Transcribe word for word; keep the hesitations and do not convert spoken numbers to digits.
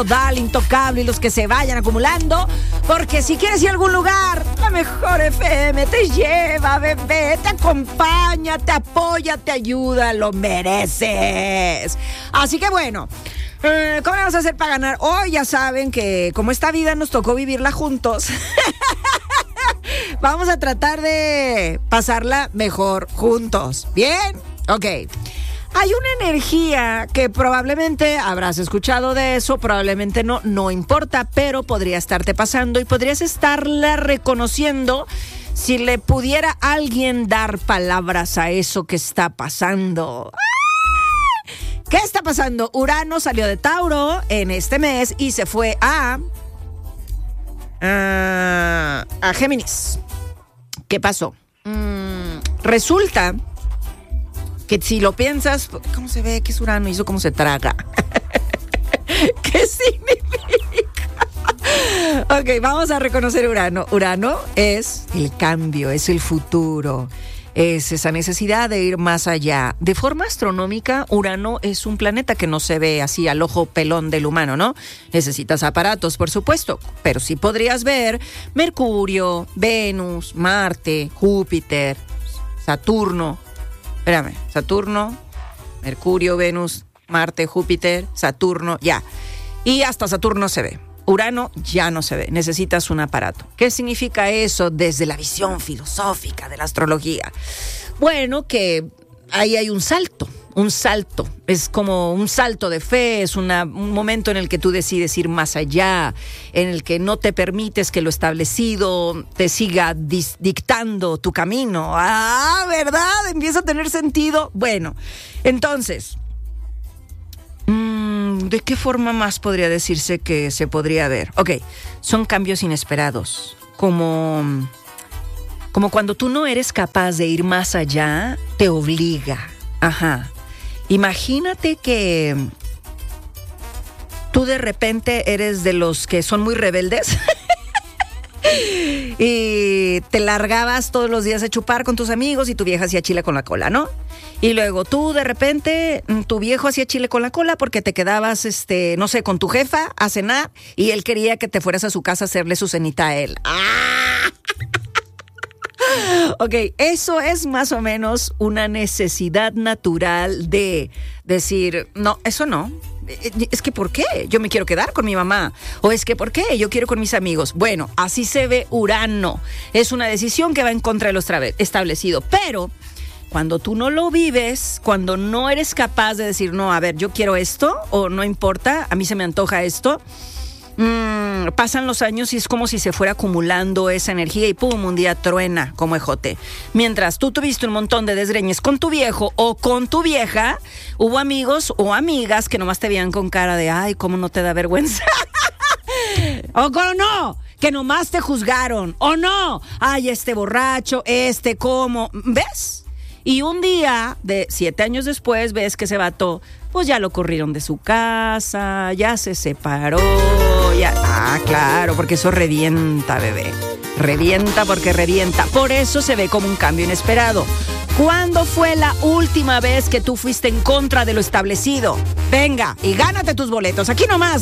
Nodal, Intocable y los que se vayan acumulando, porque si quieres ir a algún lugar, la mejor F M te lleva, bebé, te acompaña, te apoya, te ayuda, lo mereces. Así que bueno, eh, ¿cómo vamos a hacer para ganar? Hoy ya saben que como esta vida nos tocó vivirla juntos, vamos a tratar de pasarla mejor juntos. ¿Bien? Ok. Hay una energía que probablemente habrás escuchado de eso, probablemente no, no importa, pero podría estarte pasando y podrías estarla reconociendo si le pudiera alguien dar palabras a eso que está pasando. ¿Qué está pasando? Urano salió de Tauro en este mes y se fue a, a, a Géminis. ¿Qué pasó? Mm, resulta que si lo piensas, ¿cómo se ve? ¿Qué es Urano? ¿Y eso cómo se traga? ¿Qué significa? Ok, vamos a reconocer Urano. Urano es el cambio, es el futuro, es esa necesidad de ir más allá. De forma astronómica, Urano es un planeta que no se ve así al ojo pelón del humano, ¿no? Necesitas aparatos, por supuesto, pero sí podrías ver Mercurio, Venus, Marte, Júpiter, Saturno. Espérame, Saturno, Mercurio, Venus, Marte, Júpiter, Saturno, ya. Y hasta Saturno se ve. Urano ya no se ve. Necesitas un aparato. ¿Qué significa eso desde la visión filosófica de la astrología? Bueno, que ahí hay un salto, un salto. Es como un salto de fe, es una, un momento en el que tú decides ir más allá, en el que no te permites que lo establecido te siga dis- dictando tu camino. Ah, ¿verdad? Empieza a tener sentido. Bueno, entonces, mmm, ¿de qué forma más podría decirse que se podría ver? Ok, son cambios inesperados, como, como cuando tú no eres capaz de ir más allá, te obliga. Ajá. Imagínate que tú de repente eres de los que son muy rebeldes y te largabas todos los días a chupar con tus amigos y tu vieja hacía chile con la cola, ¿no? Y luego tú de repente, tu viejo hacía chile con la cola porque te quedabas, este, no sé, con tu jefa a cenar y él quería que te fueras a su casa a hacerle su cenita a él. ¡Ah! Ok, eso es más o menos una necesidad natural de decir, no, eso no. Es que ¿por qué? Yo me quiero quedar con mi mamá. O es que ¿por qué? Yo quiero con mis amigos. Bueno, así se ve Urano. Es una decisión que va en contra de lo establecido. Pero cuando tú no lo vives, cuando no eres capaz de decir, no, a ver, yo quiero esto, o no importa, a mí se me antoja esto, mmm, pasan los años y es como si se fuera acumulando esa energía y pum, un día truena como ejote. Mientras tú tuviste un montón de desgreñes con tu viejo o con tu vieja, hubo amigos o amigas que nomás te veían con cara de, ay, ¿cómo no te da vergüenza? O con no, que nomás te juzgaron. O no, ay, este borracho, este cómo, ¿ves? Y un día, de siete años después, ves que ese vato, pues ya lo corrieron de su casa, ya se separó, ya... Ah, claro, porque eso revienta, bebé. Revienta porque revienta. Por eso se ve como un cambio inesperado. ¿Cuándo fue la última vez que tú fuiste en contra de lo establecido? Venga, y gánate tus boletos. Aquí nomás.